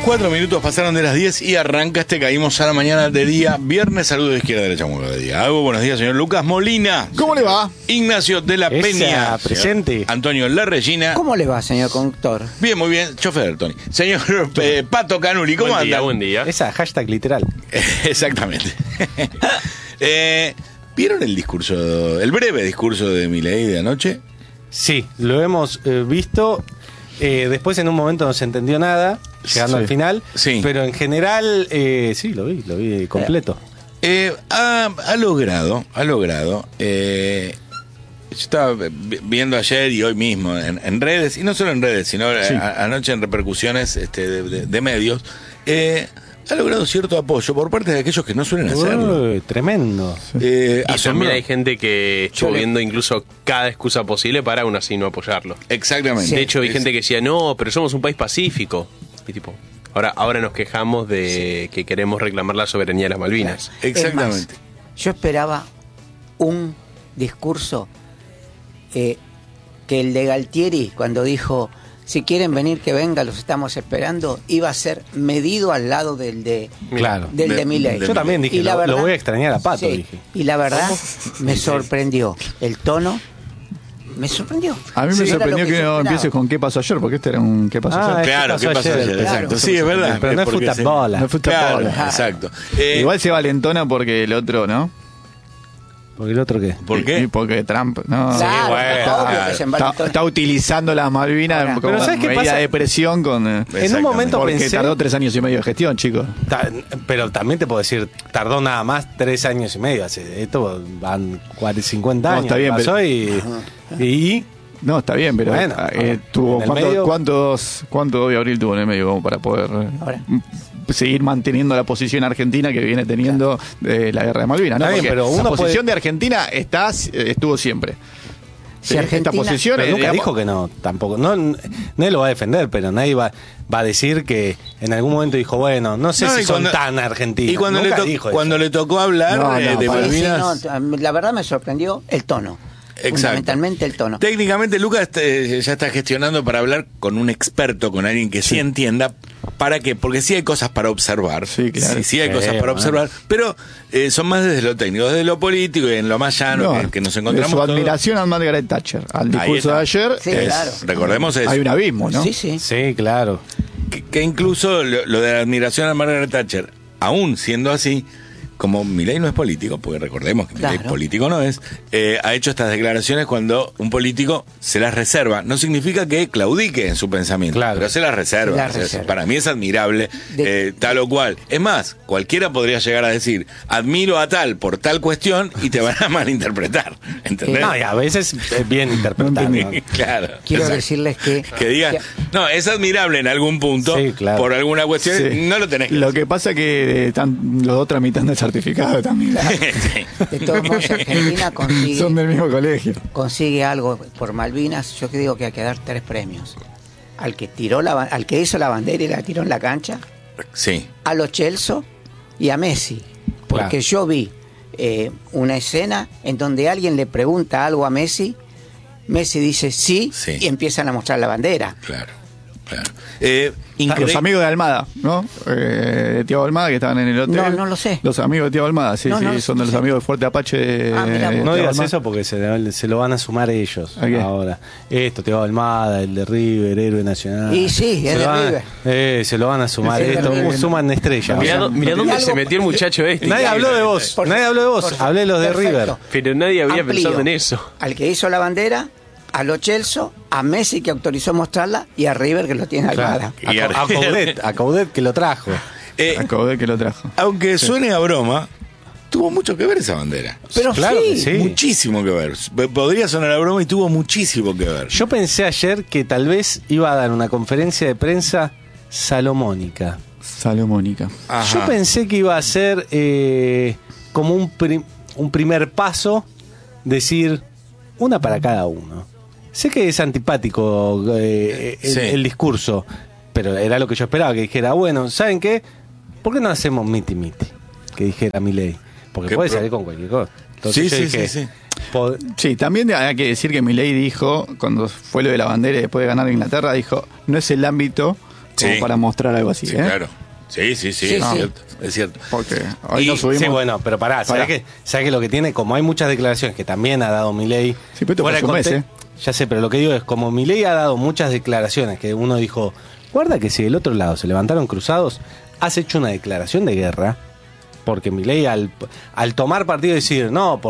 4 minutos pasaron de las 10 y arranca Caímos a la mañana de día viernes. Saludos de izquierda a derecha, muy buenos días. Buenos días, señor Lucas Molina. ¿Cómo le va? Ignacio de la Peña. Presente. Antonio La Regina. ¿Cómo le va, señor conductor? Bien, muy bien. Chofer, Tony. Señor Pato Canuli, ¿cómo anda? Buen día. Esa hashtag literal. Exactamente. ¿Vieron el discurso, el breve discurso de Milei de anoche? Sí, lo hemos visto. Después en un momento no se entendió nada, llegando al final. Sí. Pero en general, sí, lo vi completo. Ha logrado. Yo estaba viendo ayer y hoy mismo en redes, y no solo en redes, sino anoche en repercusiones de medios. Ha logrado cierto apoyo por parte de aquellos que no suelen hacerlo. Tremendo. Y también hay gente que estuvo viendo incluso cada excusa posible para aún así no apoyarlo. Exactamente. De hecho, hay gente que decía, no, pero somos un país pacífico. Y tipo, ahora nos quejamos de que queremos reclamar la soberanía de las Malvinas. Exactamente. Es más, yo esperaba un discurso que el de Galtieri, cuando dijo, si quieren venir que venga, los estamos esperando, iba a ser medido al lado del de Milei. Yo también dije, lo voy a extrañar a Pato, dije. Y la verdad, me sorprendió el tono. Me sorprendió. A mí me sorprendió que no empieces con qué pasó ayer, porque este era un qué pasó ayer. Claro, ¿qué pasó ayer? Claro. Exacto. Sí, es verdad. Pero no es fútbol. No fue Claro, tapado. exacto. Igual se valentona porque el otro, ¿no? ¿Porque el otro qué? ¿Por qué? Y porque Trump, no. Claro, bueno, obvio que se envalentona. Está utilizando las Malvinas Ahora, como pero ¿sabes qué medida pasa? de presión con... En un momento porque pensé... tardó 3 años y medio de gestión, chicos. Pero también te puedo decir, tardó nada más 3 años y medio. Esto van 50 No, años. está bien, pasó y No, está bien, pero Bueno, tuvo en el medio- ¿cuánto de abril tuvo en el medio como para poder Ahora. seguir manteniendo la posición argentina que viene teniendo de la guerra de Malvinas, ¿no? Está bien, Porque pero la uno posición puede- de Argentina estuvo siempre. Si Esta Argentina- posición Pero nunca digamos, dijo que no, tampoco. Nadie lo va a defender, pero nadie va a decir que en algún momento dijo, bueno, no sé No, si y son cuando- tan argentinos. Y cuando, Nunca dijo cuando eso. le tocó hablar No, de Sí, Malvinas... no, la verdad me sorprendió el tono. Exacto. Fundamentalmente el tono. Técnicamente Lucas ya está gestionando para hablar con un experto, con alguien que sí entienda. ¿Para qué? Porque sí hay cosas para observar. Sí, claro. Sí hay cosas para bueno. observar. Pero son más desde lo técnico, desde lo político y en lo más llano que nos encontramos. su todos. admiración a Margaret Thatcher, al Ahí discurso está. de ayer, Sí, claro. Recordemos eso. hay un abismo, ¿no? Sí, sí. Sí, claro. Que incluso lo de la admiración a Margaret Thatcher, aún siendo así, como Milei no es político, porque recordemos que Milei Claro. político no es, ha hecho estas declaraciones cuando un político se las reserva. No significa que claudique en su pensamiento, Claro. pero se las reserva. Las O sea, reserva. para mí es admirable tal o cual. Es más, cualquiera podría llegar a decir, admiro a tal por tal cuestión y te van a malinterpretar. ¿Entendés? No, y a veces es bien interpretado. Claro. Quiero Exacto. decirles que... Que diga, no, es admirable en algún punto, Sí, claro. por alguna cuestión, Sí. no lo tenés que Lo que pasa que están los dos tramitando el certificado también. Sí. De todos modos, Argentina Son del mismo colegio. consigue algo por Malvinas. Yo digo que hay que dar 3 premios. Al que al que hizo la bandera y la tiró en la cancha, Sí. a Lo Celso y a Messi. Porque Claro. yo vi una escena en donde alguien le pregunta algo a Messi, Messi dice sí, Sí. y empiezan a mostrar la bandera. Claro. Los amigos de Almada, ¿no? De Tiago Almada que estaban en el hotel. No lo sé. Los amigos de Tiago Almada, sí, No, sí, no, son de los sí. amigos de Fuerte Apache. Ah, mirá vos. No Tiago digas Almada. eso porque se lo van a sumar ellos ¿A qué? ahora. Thiago Almada, el de River, héroe nacional. Y sí, es Se de lo van- River. Se lo van a sumar. Es de Esto River. suman estrellas. Mirá, mirá dónde algo- se metió el muchacho este. Nadie habló de vos. Por- Nadie habló de vos. por- Hablé de los de perfecto. River. Pero nadie había Amplío. pensado en eso. Al que hizo la bandera, a Lo Celso, a Messi que autorizó mostrarla y a River que lo tiene Almada. Claro. Y A Coudet que lo trajo. Acabé que lo trajo. Aunque suene a broma, tuvo mucho que ver esa bandera. Pero Claro sí, que sí. Muchísimo que ver. Podría sonar a broma y tuvo muchísimo que ver. Yo pensé ayer que tal vez iba a dar una conferencia de prensa salomónica. Salomónica. Ajá. Yo pensé que iba a ser como un primer paso, decir una para cada uno. Sé que es antipático Sí. el discurso, pero era lo que yo esperaba, que dijera, bueno, ¿saben qué? ¿Por qué no hacemos miti-miti? Que dijera Milei. Porque ¿Qué puede pro- salir con cualquier cosa. Entonces Sí, yo sí, dije, sí, sí. Sí, también hay que decir que Milei dijo, cuando fue lo de la bandera y después de ganar Inglaterra, dijo, no es el ámbito como para mostrar algo así, Sí, ¿eh? claro. Sí, es cierto, es cierto. Porque hoy nos subimos. Sí, bueno, pero ¿sabés que lo que tiene? Como hay muchas declaraciones que también ha dado Milei. Sí, pero esto fuera pasó de un mes, conte- Ya sé, pero lo que digo es, como Milei ha dado muchas declaraciones que uno dijo, guarda que si del otro lado se levantaron cruzados, has hecho una declaración de guerra, porque Milei al tomar partido y decir, no,